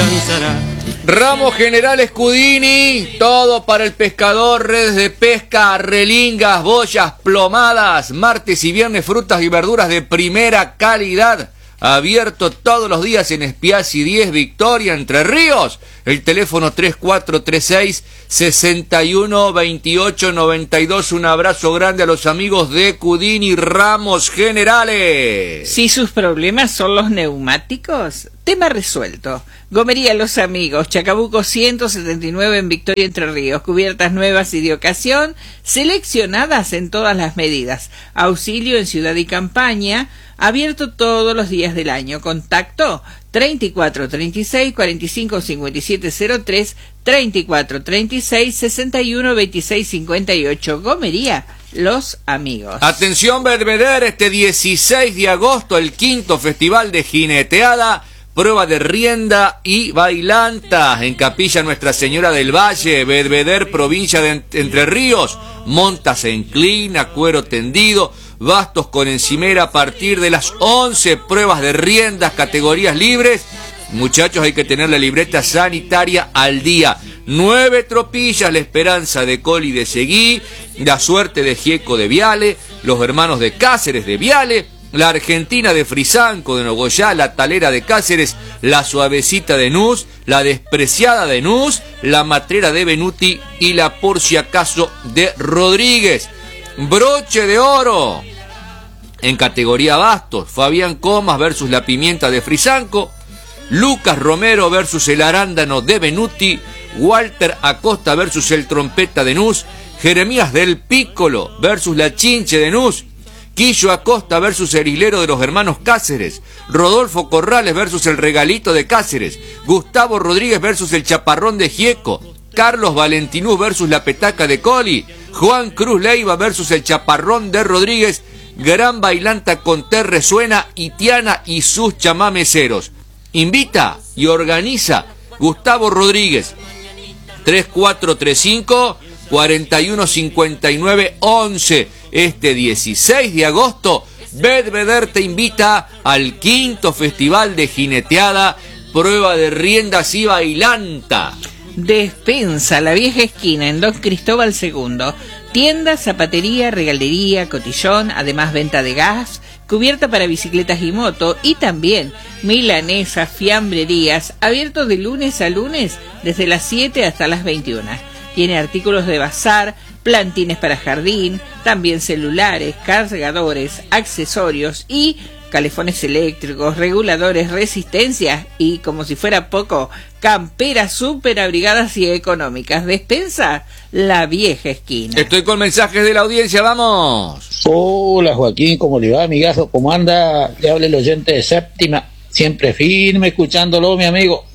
alcanzará. Ramos General Scudini, todo para el pescador, redes de pesca, relingas, boyas, plomadas, martes y viernes frutas y verduras de primera calidad. Abierto todos los días en Espiazzi 10, Victoria, Entre Ríos. El teléfono 3436-612892. Un abrazo grande a los amigos de Cudini Ramos Generales. Si sus problemas son los neumáticos, tema resuelto. Gomería Los Amigos, Chacabuco 179 en Victoria, Entre Ríos. Cubiertas nuevas y de ocasión, seleccionadas en todas las medidas. Auxilio en Ciudad y Campaña, abierto todos los días del año. Contacto 3436-455703, 3436-612658. Gomería Los Amigos. Atención Belvedere, este 16 de agosto, el 5º Festival de Jineteada, prueba de rienda y bailanta en Capilla Nuestra Señora del Valle, Belvedere, provincia de Entre Ríos. Monta se inclina, cuero tendido, bastos con encimera a partir de las 11, pruebas de riendas, categorías libres. Muchachos, hay que tener la libreta sanitaria al día. 9 tropillas, La Esperanza de Coli de Seguí, La Suerte de Gieco de Viale, Los Hermanos de Cáceres de Viale, La Argentina de Frisanco de Nogoyá, La Talera de Cáceres, La Suavecita de Nus, La Despreciada de Nus, La Matrera de Benuti y La Por si acaso de Rodríguez. Broche de oro en categoría bastos, Fabián Comas versus La Pimienta de Frisanco, Lucas Romero versus El Arándano de Benuti, Walter Acosta versus El Trompeta de Nus, Jeremías del Pícolo versus La Chinche de Nus, Quillo Acosta versus El Islero de los Hermanos Cáceres, Rodolfo Corrales versus El Regalito de Cáceres, Gustavo Rodríguez versus El Chaparrón de Gieco, Carlos Valentinús versus La Petaca de Coli, Juan Cruz Leiva versus El Chaparrón de Rodríguez, Gran Bailanta con Te Resuena y Tiana y sus chamameceros. Invita y organiza Gustavo Rodríguez. 3435-4159-11. Este 16 de agosto, Belvedere te invita al 5º Festival de Jineteada, prueba de riendas y bailanta. Despensa La Vieja Esquina en Don Cristóbal II. Tienda, zapatería, regalería, cotillón, además venta de gas, cubierta para bicicletas y moto, y también milanesas, fiambrerías, abiertos de lunes a lunes desde las 7 hasta las 21. Tiene artículos de bazar, plantines para jardín, también celulares, cargadores, accesorios y calefones eléctricos, reguladores, resistencias y, como si fuera poco, camperas súper abrigadas y económicas. Despensa La Vieja Esquina. Estoy con mensajes de la audiencia, vamos. Hola Joaquín, ¿cómo le va, amigazo? ¿Cómo anda? Le habla el oyente de Séptima, siempre firme, escuchándolo, mi amigo.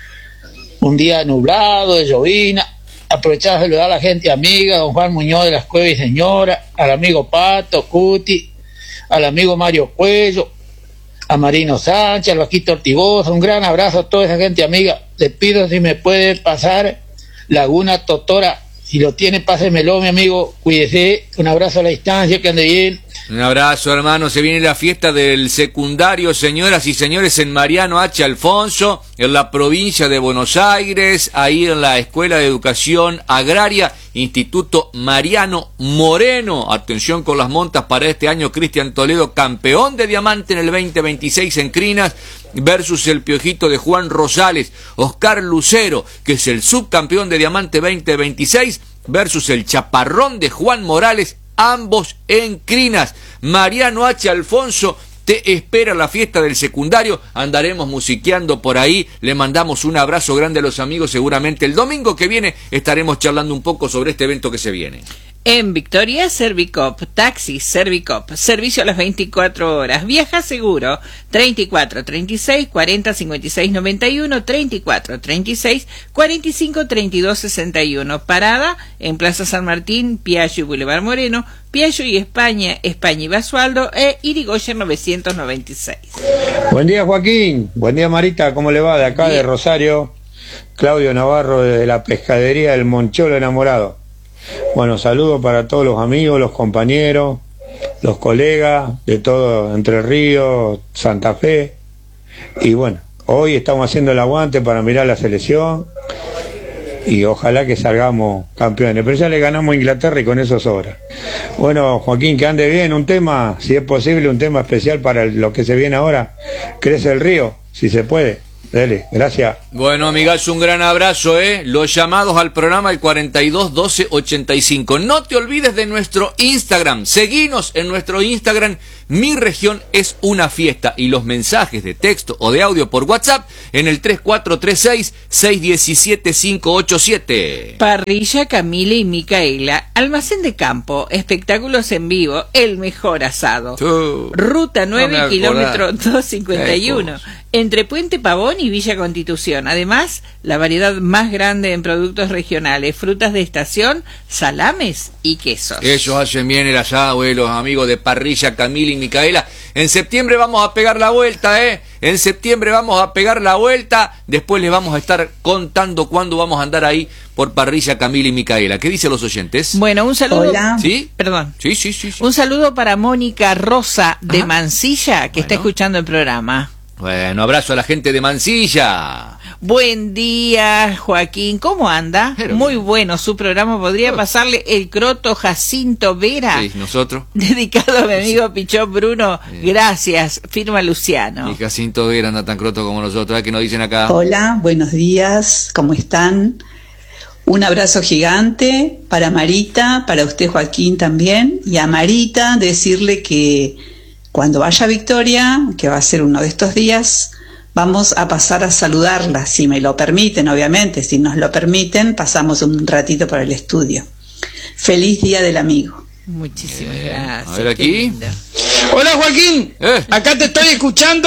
Un día nublado, de llovina. Aprovechar de saludar a la gente amiga, don Juan Muñoz de las Cuevas y Señora, al amigo Pato, Cuti, al amigo Mario Cuello, a Marino Sánchez, al Vaquito Ortigosa. Un gran abrazo a toda esa gente amiga. Le pido si me puede pasar Laguna Totora, si lo tiene pásemelo, mi amigo, cuídese. Un abrazo a la distancia, que ande bien. Un abrazo, hermano. Se viene la fiesta del secundario, señoras y señores, en Mariano H. Alfonso, en la provincia de Buenos Aires, ahí en la Escuela de Educación Agraria, Instituto Mariano Moreno. Atención con las montas para este año. Cristian Toledo, campeón de diamante en el 2026 en Crinas, versus el Piojito de Juan Rosales. Oscar Lucero, que es el subcampeón de diamante 2026, versus el Chaparrón de Juan Morales, ambos en Crinas. Mariano H. Alfonso te espera la fiesta del secundario. Andaremos musiqueando por ahí. Le mandamos un abrazo grande a los amigos. Seguramente el domingo que viene estaremos charlando un poco sobre este evento que se viene. En Victoria, Servicop, Taxi Servicop, servicio a las 24 horas, viaja seguro, 34 36 40 56 91, 34 36 45 32 61, parada en Plaza San Martín, Piaggio y Boulevard Moreno, Piaggio y España y Basualdo e Irigoyen 996. Buen día Joaquín, buen día Marita, ¿cómo le va? De acá de Rosario, Claudio Navarro desde la pescadería del Moncholo Enamorado. Bueno, saludos para todos los amigos, los compañeros, los colegas de todo Entre Ríos, Santa Fe. Y bueno, Hoy estamos haciendo el aguante para mirar la selección y ojalá que salgamos campeones, pero ya le ganamos a Inglaterra y con eso sobra. Bueno, Joaquín, que ande bien, un tema, si es posible, un tema especial para lo que se viene ahora, Crece el Río, si se puede. Dale, gracias. Bueno, amigas, un gran abrazo, Los llamados al programa el 42 12 85. No te olvides de nuestro Instagram. Seguinos en nuestro Instagram. Mi región es una fiesta. Y los mensajes de texto o de audio por WhatsApp en el 3436-617-587. Parrilla Camila y Micaela. Almacén de campo. Espectáculos en vivo. El mejor asado. Ruta 9, kilómetro 251. Entre Puente Pavón y Villa Constitución. Además, la variedad más grande en productos regionales, frutas de estación, salames y quesos. Ellos hacen bien el asado, los amigos de Parrilla Camila y Micaela. En septiembre vamos a pegar la vuelta, En septiembre vamos a pegar la vuelta. Después les vamos a estar contando cuándo vamos a andar ahí por Parrilla Camila y Micaela. ¿Qué dicen los oyentes? Bueno, un saludo. Hola. ¿Sí? Perdón. Sí. Un saludo para Mónica Rosa de Mansilla, que está escuchando el programa. Bueno, abrazo a la gente de Mansilla. Buen día, Joaquín. ¿Cómo anda? Pero muy bien. bueno su programa. ¿Podría pasarle el croto Jacinto Vera? Sí, nosotros. Dedicado a mi amigo Pichón Bruno. Gracias. Firma Luciano. Y Jacinto Vera anda tan croto como nosotros. ¿Qué nos dicen acá? Hola, buenos días, ¿cómo están? Un abrazo gigante para Marita, para usted Joaquín también, y a Marita decirle que cuando vaya a Victoria, que va a ser uno de estos días, vamos a pasar a saludarla, si me lo permiten, obviamente, si nos lo permiten, pasamos un ratito por el estudio. Feliz Día del Amigo. Muchísimas gracias. A ver aquí. Qué lindo. Hola Joaquín, acá te estoy escuchando.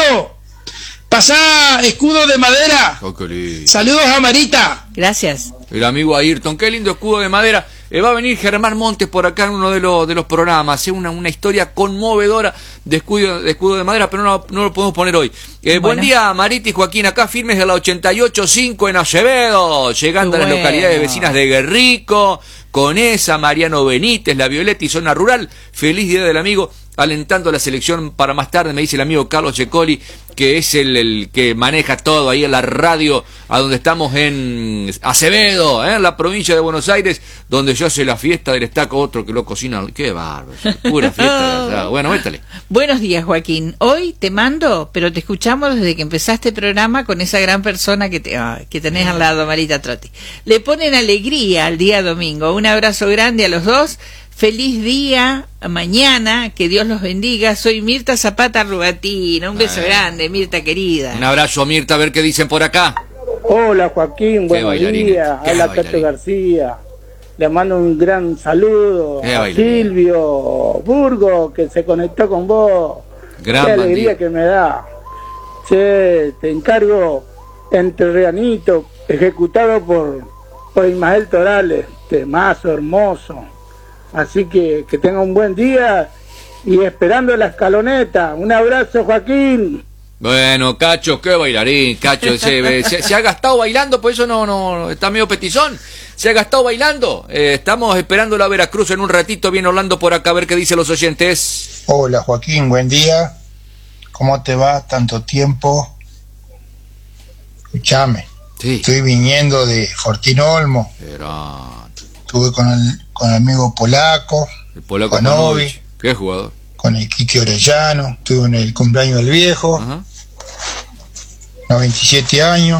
Pasá escudo de madera. Oh, qué lindo. Saludos a Marita. Gracias. El amigo Ayrton, qué lindo escudo de madera. Va a venir Germán Montes por acá en uno de los programas. Una historia conmovedora de escudo de madera, pero no lo podemos poner hoy. Bueno. Buen día, Marita y Joaquín, acá firmes de la 88.5 en Acevedo, llegando a las localidades vecinas de Guerrico, Conesa, Mariano Benítez, La Violeta y Zona Rural. Feliz Día del Amigo. Alentando a la selección para más tarde, me dice el amigo Carlos Checoli, que es el que maneja todo ahí en la radio, a donde estamos en Acevedo, en la provincia de Buenos Aires, donde yo hace la fiesta del estaco, otro que lo cocina. Qué bárbaro, pura fiesta. Bueno, métale. Buenos días, Joaquín. Hoy te mando, pero te escuchamos desde que empezaste el programa con esa gran persona que tenés al lado, Marita Trotti. Le ponen alegría al día domingo. Un abrazo grande a los dos. Feliz día, mañana, que Dios los bendiga. Soy Mirta Zapata Rubatina. Un beso grande, Mirta querida. Un abrazo, Mirta, a ver qué dicen por acá. Hola Joaquín, buenos días. Habla Tato García. Le mando un gran saludo a Silvio Burgo, que se conectó con vos. Gran Qué alegría que me da. Che, te encargo Entrerrianito, ejecutado por Ismael Torales. Temazo hermoso. Así que tenga un buen día y esperando la escaloneta. Un abrazo, Joaquín. Bueno, Cacho, qué bailarín, Cacho. Se ha gastado bailando, por eso no está medio petizón. Se ha gastado bailando. Estamos esperando la Veracruz en un ratito. Viene Orlando por acá a ver qué dicen los oyentes. Hola Joaquín, buen día. ¿Cómo te va? Tanto tiempo. Escuchame. Sí. Estoy viniendo de Fortín Olmo. Estuve con el amigo polaco. El polaco Panovi. Qué jugador. Con el Quique Orellano. Estuve en el cumpleaños del viejo. Ajá. 97 años.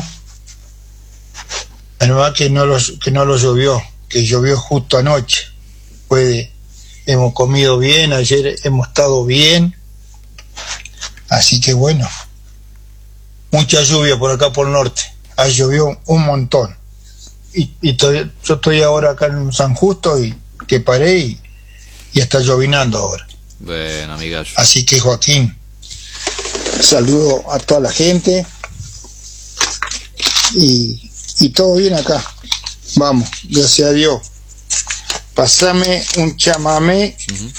Además que no lo llovió, que llovió justo anoche. Hemos comido bien, ayer hemos estado bien. Así que bueno, mucha lluvia por acá por el norte. Llovió un montón. Yo estoy ahora acá en San Justo y que paré y está llovinando ahora. Bueno, amigas. Así que Joaquín, saludo a toda la gente y todo bien acá. Vamos, gracias a Dios. Pasame un chamamé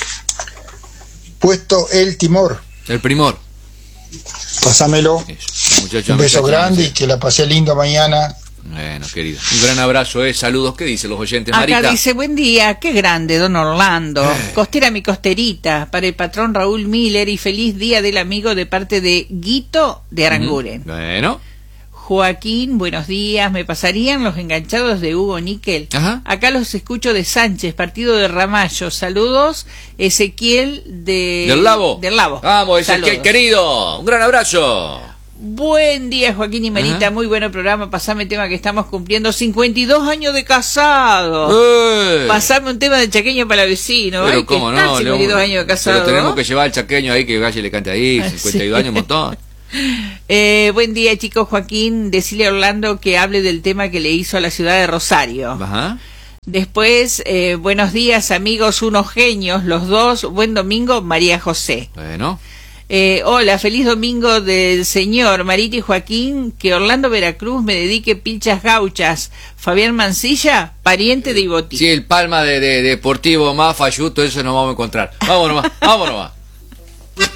puesto el timor. El primor. Pásamelo. Muchacho, un beso grande y que la pasé lindo mañana. Bueno, querido. Un gran abrazo, saludos. ¿Qué dicen los oyentes, Acá Marita? dice, buen día, qué grande, don Orlando. Costera mi costerita, para el patrón Raúl Miller y feliz día del amigo de parte de Guito de Aranguren. Bueno. Joaquín, buenos días. ¿Me pasarían los enganchados de Hugo Níquel? Ajá. Acá los escucho de Sánchez, partido de Ramallo. Saludos, Ezequiel del Lavo. Vamos, Ezequiel, saludos. Querido. Un gran abrazo. Buen día, Joaquín y Marita. Ajá. Muy bueno programa. Pasame tema que estamos cumpliendo 52 años de casado. Pasame un tema de chaqueño para el vecino. Pero Ay, cómo que está, no, 52 años de casado. Pero tenemos que llevar al chaqueño ahí que vaya y le cante ahí. 52 años, un montón. Buen día, chicos. Joaquín, decirle a Orlando que hable del tema que le hizo a la ciudad de Rosario. Ajá. Después, buenos días, amigos, unos genios, los dos. Buen domingo, María José. Bueno. Hola, feliz domingo del señor Marita y Joaquín. Que Orlando Veracruz me dedique pilchas gauchas. Fabián Mancilla, pariente de Ibotí. Sí, el Palma de Deportivo más falluto, eso nos vamos a encontrar. Vámonos más.